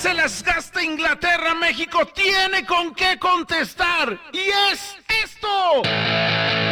se las gasta Inglaterra, México tiene con qué contestar. Y es esto.